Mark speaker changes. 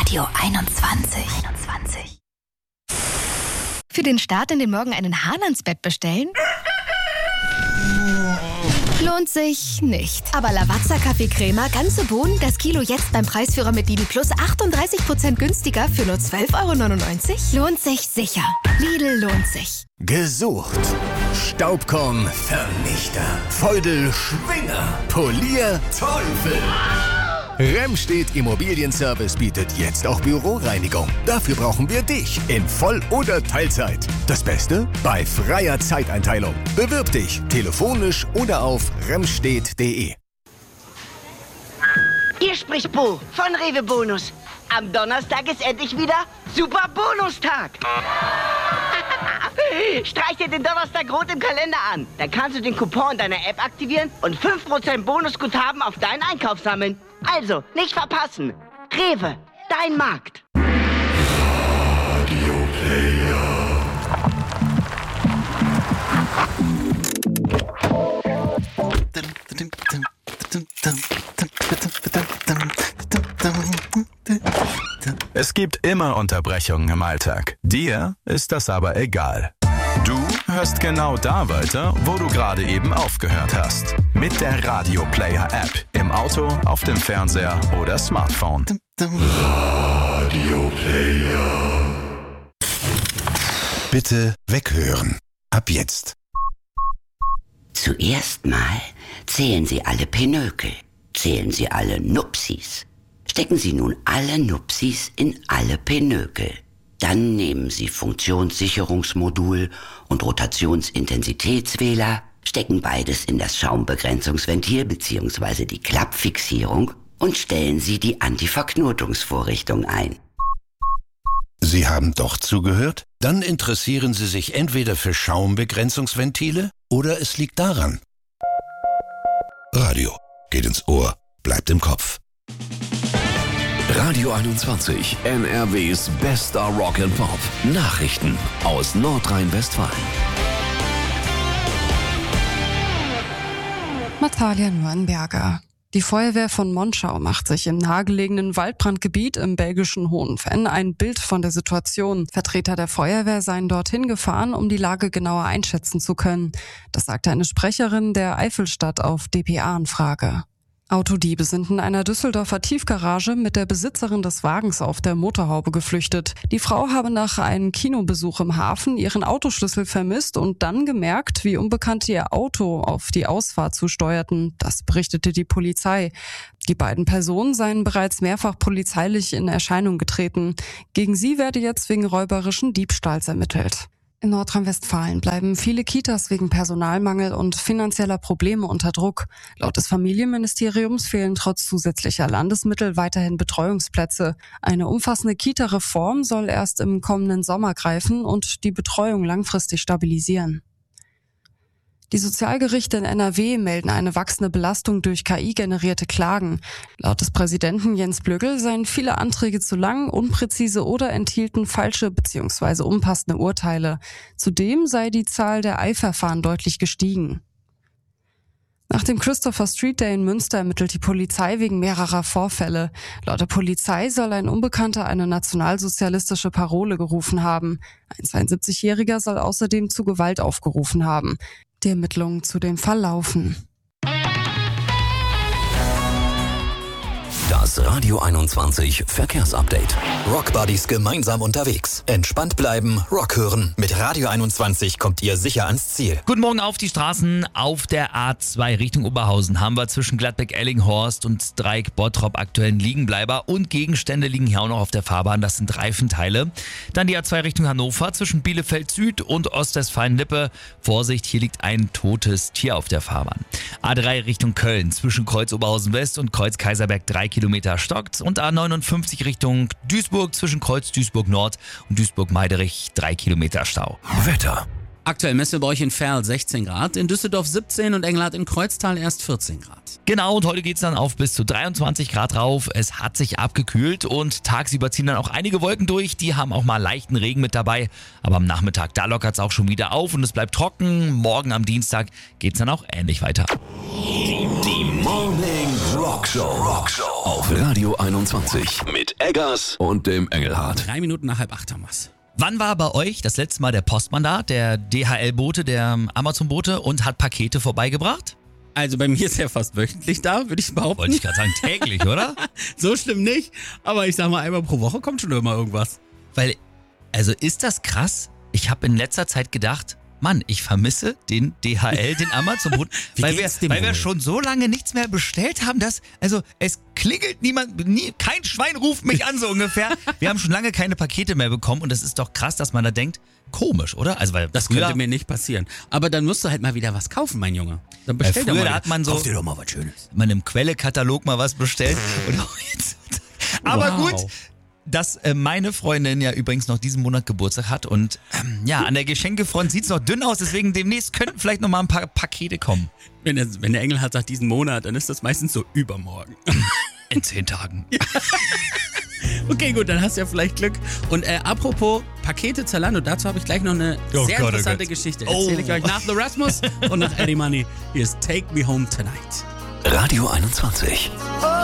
Speaker 1: Radio 21. Für den Start in den Morgen einen Hahn ans Bett bestellen? Lohnt sich nicht. Aber Lavazza Kaffeecrema, ganze Bohnen, das Kilo jetzt beim Preisführer mit Lidl Plus 38% günstiger für nur 12,99 €? Lohnt sich sicher. Lidl lohnt sich.
Speaker 2: Gesucht. Staubkorn-Vernichter. Feudel-Schwinger. Polier-Teufel. Remstedt Immobilienservice bietet jetzt auch Büroreinigung. Dafür brauchen wir dich in Voll- oder Teilzeit. Das Beste? Bei freier Zeiteinteilung. Bewirb dich telefonisch oder auf remstedt.de.
Speaker 3: Hier spricht Bo von Rewe Bonus. Am Donnerstag ist endlich wieder Super Bonustag. Streich dir den Donnerstag rot im Kalender an. Dann kannst du den Coupon deiner App aktivieren und 5% Bonusguthaben auf deinen Einkauf sammeln. Also, nicht verpassen. Rewe, dein Markt.
Speaker 4: Radio Player.
Speaker 5: Es gibt immer Unterbrechungen im Alltag. Dir ist das aber egal. Du hörst genau da weiter, wo du gerade eben aufgehört hast. Mit der Radio Player App. Im Auto, auf dem Fernseher oder Smartphone.
Speaker 4: Radio Player.
Speaker 2: Bitte weghören. Ab jetzt.
Speaker 6: Zuerst mal zählen Sie alle Pinökel. Zählen Sie alle Nupsis. Stecken Sie nun alle Nupsis in alle Pinökel. Dann nehmen Sie Funktionssicherungsmodul und Rotationsintensitätswähler, stecken beides in das Schaumbegrenzungsventil bzw. die Klappfixierung und stellen Sie die Antiverknotungsvorrichtung ein.
Speaker 2: Sie haben doch zugehört? Dann interessieren Sie sich entweder für Schaumbegrenzungsventile oder es liegt daran. Radio geht ins Ohr, bleibt im Kopf.
Speaker 7: Radio 21, NRWs bester Rock and Pop. Nachrichten aus Nordrhein-Westfalen.
Speaker 8: Natalia Nuernberger. Die Feuerwehr von Monschau macht sich im nahegelegenen Waldbrandgebiet im belgischen Hohenfenn ein Bild von der Situation. Vertreter der Feuerwehr seien dorthin gefahren, um die Lage genauer einschätzen zu können. Das sagte eine Sprecherin der Eifelstadt auf dpa-Anfrage. Autodiebe sind in einer Düsseldorfer Tiefgarage mit der Besitzerin des Wagens auf der Motorhaube geflüchtet. Die Frau habe nach einem Kinobesuch im Hafen ihren Autoschlüssel vermisst und dann gemerkt, wie Unbekannte ihr Auto auf die Ausfahrt zusteuerten. Das berichtete die Polizei. Die beiden Personen seien bereits mehrfach polizeilich in Erscheinung getreten. Gegen sie werde jetzt wegen räuberischen Diebstahls ermittelt. In Nordrhein-Westfalen bleiben viele Kitas wegen Personalmangel und finanzieller Probleme unter Druck. Laut des Familienministeriums fehlen trotz zusätzlicher Landesmittel weiterhin Betreuungsplätze. Eine umfassende Kita-Reform soll erst im kommenden Sommer greifen und die Betreuung langfristig stabilisieren. Die Sozialgerichte in NRW melden eine wachsende Belastung durch KI-generierte Klagen. Laut des Präsidenten Jens Blögel seien viele Anträge zu lang, unpräzise oder enthielten falsche bzw. unpassende Urteile. Zudem sei die Zahl der Eilverfahren deutlich gestiegen. Nach dem Christopher Street Day in Münster ermittelt die Polizei wegen mehrerer Vorfälle. Laut der Polizei soll ein Unbekannter eine nationalsozialistische Parole gerufen haben. Ein 72-Jähriger soll außerdem zu Gewalt aufgerufen haben. Die Ermittlungen zu dem Fall laufen.
Speaker 7: Das Radio 21 Verkehrsupdate.
Speaker 9: Rockbuddies gemeinsam unterwegs. Entspannt bleiben, Rock hören. Mit Radio 21 kommt ihr sicher ans Ziel.
Speaker 10: Guten Morgen auf die Straßen. Auf der A2 Richtung Oberhausen haben wir zwischen Gladbeck-Ellinghorst und Dreieck-Bottrop aktuellen Liegenbleiber und Gegenstände liegen hier auch noch auf der Fahrbahn. Das sind Reifenteile. Dann die A2 Richtung Hannover zwischen Bielefeld Süd und Ostwestfalen-Lippe. Vorsicht, hier liegt ein totes Tier auf der Fahrbahn. A3 Richtung Köln zwischen Kreuz Oberhausen West und Kreuz Kaiserberg 3 Kilometer stockt und A59 Richtung Duisburg zwischen Kreuz Duisburg Nord und Duisburg-Meiderich 3 Kilometer Stau.
Speaker 7: Wetter.
Speaker 11: Aktuell messen wir bei euch in Verl 16 Grad, in Düsseldorf 17 und Engelhardt in Kreuztal erst 14 Grad.
Speaker 10: Genau, und heute geht's dann auf bis zu 23 Grad rauf. Es hat sich abgekühlt und tagsüber ziehen dann auch einige Wolken durch. Die haben auch mal leichten Regen mit dabei. Aber am Nachmittag, da lockert's auch schon wieder auf und es bleibt trocken. Morgen am Dienstag geht's dann auch ähnlich weiter.
Speaker 7: Die Morning Rockshow auf Radio 21 mit Eggers und dem Engelhardt.
Speaker 11: 3 Minuten nach 7:30 haben wir's.
Speaker 10: Wann war bei euch das letzte Mal der Postmann da, der DHL-Bote, der Amazon-Bote und hat Pakete vorbeigebracht?
Speaker 11: Also bei mir ist er fast wöchentlich da, würde ich behaupten.
Speaker 10: Wollte ich gerade sagen, täglich, oder?
Speaker 11: So schlimm nicht, aber ich sag mal, einmal pro Woche kommt schon immer irgendwas.
Speaker 10: Weil, also ist das krass? Ich habe in letzter Zeit gedacht, Mann, ich vermisse den DHL, den Amazon-Boten, weil wir schon so lange nichts mehr bestellt haben, dass, also es klingelt niemand, kein Schwein ruft mich an, so ungefähr. Wir haben schon lange keine Pakete mehr bekommen und es ist doch krass, dass man da denkt, komisch, oder? Also, weil
Speaker 11: das könnte mir nicht passieren. Aber dann musst du halt mal wieder was kaufen, mein Junge. Dann bestell
Speaker 10: früher,
Speaker 11: doch mal.
Speaker 10: Da hat man so,
Speaker 11: kauf dir doch mal was Schönes.
Speaker 10: Man im Quelle-Katalog mal was bestellt. Und auch jetzt. Aber gut, dass meine Freundin ja übrigens noch diesen Monat Geburtstag hat und ja, an der Geschenkefront sieht es noch dünn aus, deswegen demnächst könnten vielleicht noch mal ein paar Pakete kommen.
Speaker 11: Wenn der Engelhardt sagt diesen Monat, dann ist das meistens so übermorgen.
Speaker 10: In 10 Tagen.
Speaker 11: Okay, gut, dann hast du ja vielleicht Glück. Und apropos Pakete Zalando, dazu habe ich gleich noch eine sehr interessante Geschichte. Erzähle ich euch nach The Rasmus und nach Eddie Money. Hier ist Take Me Home Tonight.
Speaker 7: Radio 21.